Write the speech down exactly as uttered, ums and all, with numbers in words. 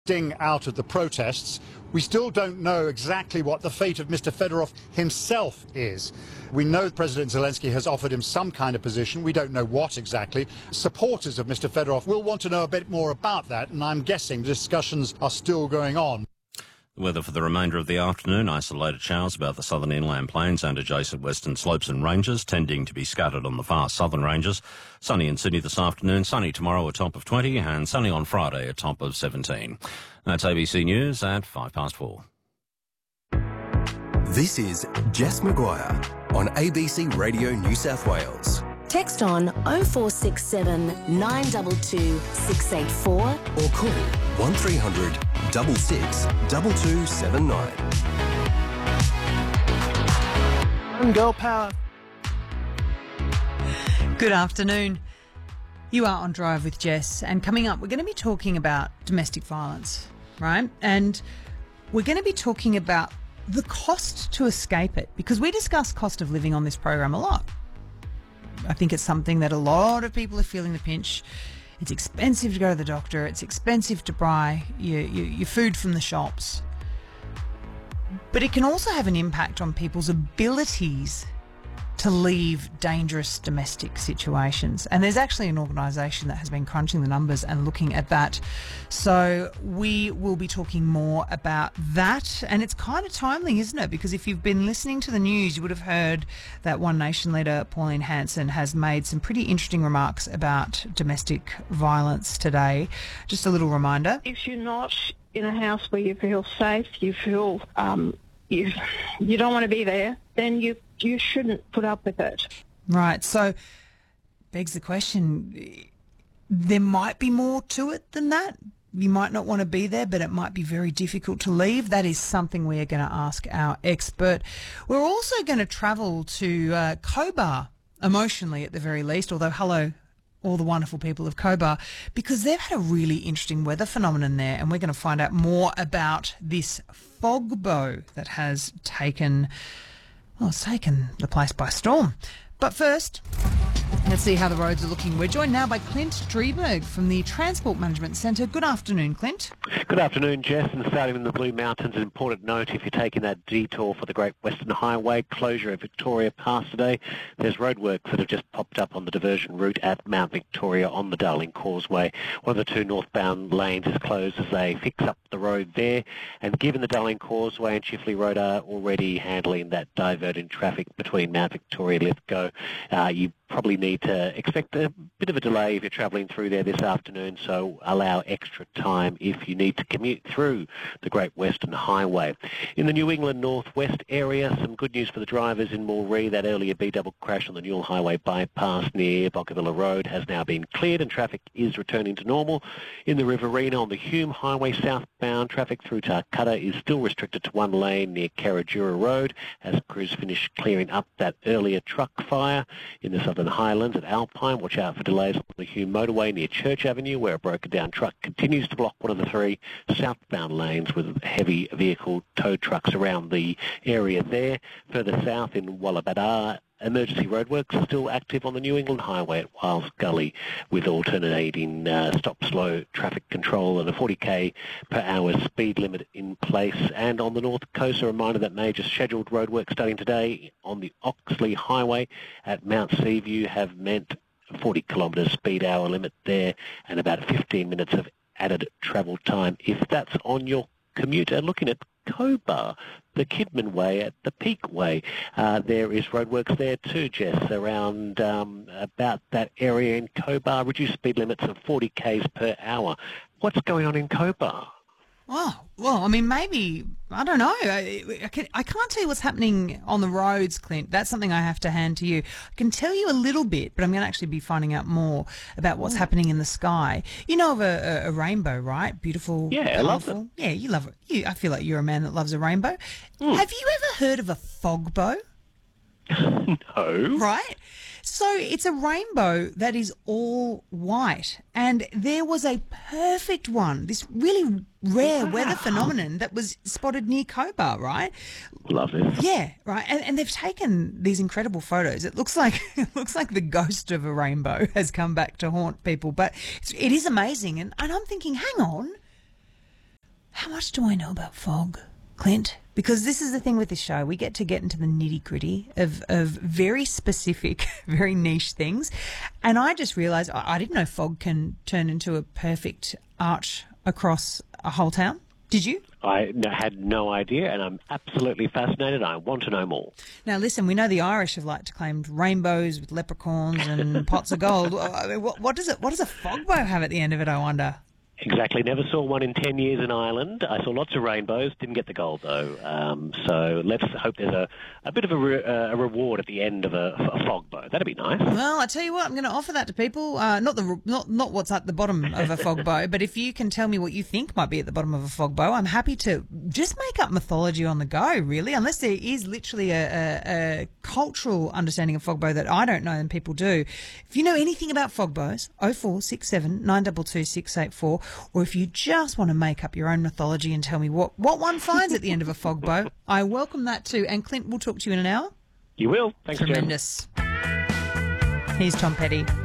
Ding out of the protests. We still don't know exactly what the fate of Mister Fedorov himself is. We know President Zelensky has offered him some kind of position. We don't know what exactly. Supporters of Mister Fedorov will want to know a bit more about that, and I'm guessing discussions are still going on. The weather for the remainder of the afternoon: isolated showers about the southern inland plains and adjacent western slopes and ranges, tending to be scattered on the far southern ranges. Sunny in Sydney this afternoon, sunny tomorrow, a top of twenty, and sunny on Friday, a top of seventeen. That's A B C News at five past four. This is Jess McGuire on A B C Radio New South Wales. Text on oh four six seven, nine two two, six eight four or call one three hundred, six six, two two seven nine. And girl power. Good afternoon. You are on Drive with Jess, and coming up we're going to be talking about domestic violence, right? And we're going to be talking about the cost to escape it, because we discuss cost of living on this program a lot. I think it's something that a lot of people are feeling the pinch. It's expensive to go to the doctor. It's expensive to buy your, your, your food from the shops. But it can also have an impact on people's abilities to leave dangerous domestic situations. And there's actually an organisation that has been crunching the numbers and looking at that. So we will be talking more about that. And it's kind of timely, isn't it? Because if you've been listening to the news, you would have heard that One Nation leader Pauline Hanson has made some pretty interesting remarks about domestic violence today. Just a little reminder. If you're not in a house where you feel safe, you feel um, you, you don't want to be there, then you you shouldn't put up with it. Right. So begs the question, there might be more to it than that. You might not want to be there, but it might be very difficult to leave. That is something we are going to ask our expert. We're also going to travel to uh, Cobar, emotionally at the very least, although hello, all the wonderful people of Cobar, because they've had a really interesting weather phenomenon there, and we're going to find out more about this fog bow that has taken... Well, it's taken the place by storm. But first, let's see how the roads are looking. We're joined now by Clint Drieberg from the Transport Management Centre. Good afternoon, Clint. Good afternoon, Jess. And starting in the Blue Mountains, an important note: if you're taking that detour for the Great Western Highway, closure of Victoria Pass today, there's roadworks that have just popped up on the diversion route at Mount Victoria on the Darling Causeway. One of the two northbound lanes is closed as they fix up the road there. And given the Darling Causeway and Chifley Road are already handling that diverting traffic between Mount Victoria and Lithgow, uh, you probably need to expect a bit of a delay if you're travelling through there this afternoon, so allow extra time if you need to commute through the Great Western Highway. In the New England Northwest area, some good news for the drivers in Moree. That earlier B-double crash on the Newell Highway bypass near Bocavilla Road has now been cleared and traffic is returning to normal. In the Riverina on the Hume Highway southbound, traffic through Tarcutta is still restricted to one lane near Carajura Road as crews finish clearing up that earlier truck fire. In the southern Highlands at Alpine, watch out for delays on the Hume motorway near Church Avenue, where a broken down truck continues to block one of the three southbound lanes with heavy vehicle tow trucks around the area there. Further south in Wallabadar, emergency roadworks are still active on the New England Highway at Wiles Gully with alternating uh, stop-slow traffic control and a forty k per hour speed limit in place. And on the North Coast, a reminder that major scheduled roadworks starting today on the Oxley Highway at Mount Seaview have meant forty kilometre speed hour limit there and about fifteen minutes of added travel time if that's on your commute. And looking at Cobar, the Kidman Way at the Peak Way, uh, there is roadworks there too, Jess, around um, about that area in Cobar. Reduced speed limits of forty k's per hour. What's going on in Cobar? Oh, well, I mean, maybe, I don't know. I, I, can, I can't tell you what's happening on the roads, Clint. That's something I have to hand to you. I can tell you a little bit, but I'm going to actually be finding out more about what's happening in the sky. You know of a, a, a rainbow, right? Beautiful, yeah, colourful. I love it. Yeah, you love it. You, I feel like you're a man that loves a rainbow. Mm. Have you ever heard of a fog bow? No. Right? So it's a rainbow that is all white, and there was a perfect one, this really rare wow. weather phenomenon that was spotted near Cobar, right? Lovely. Yeah, right. And, and they've taken these incredible photos. It looks like it looks like the ghost of a rainbow has come back to haunt people, but it's, it is amazing. And, and I'm thinking, hang on, much do I know about fog, Clint? Because this is the thing with this show. We get to get into the nitty-gritty of, of very specific, very niche things. And I just realised I, I didn't know fog can turn into a perfect arch across a whole town. Did you? I n- had no idea, and I'm absolutely fascinated. I want to know more. Now, listen, we know the Irish have like to claim rainbows with leprechauns and pots of gold. I mean, what, what does it? What does a fogbow have at the end of it, I wonder? Exactly. Never saw one in ten years in Ireland. I saw lots of rainbows. Didn't get the gold, though. Um, so let's hope there's a, a bit of a, re- uh, a reward at the end of a, a fog bow. That'd be nice. Well, I tell you what, I'm going to offer that to people. Uh, not the not not what's at the bottom of a fog bow, but if you can tell me what you think might be at the bottom of a fog bow, I'm happy to just make up mythology on the go, really, unless there is literally a, a, a cultural understanding of fog bow that I don't know and people do. If you know anything about fog bows, oh four six seven, nine two two, six eight four, or if you just want to make up your own mythology and tell me what, what one finds at the end of a fog bow, I welcome that too. And Clint, we'll talk to you in an hour. You will. Thanks, Jen. Tremendous. Here's Tom Petty.